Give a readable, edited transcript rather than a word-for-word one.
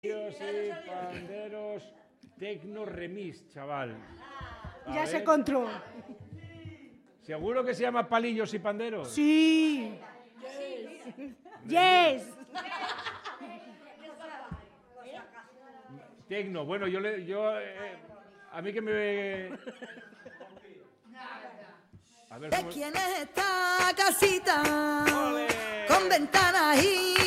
Palillos y panderos, Tecno Remix, chaval. Ya se encontró. ¿Seguro que se llama Palillos y Panderos? Sí. Yes. Tecno, bueno, a mí que me... A ver, ¿De quién es esta casita? ¡Ole! Con ventanas y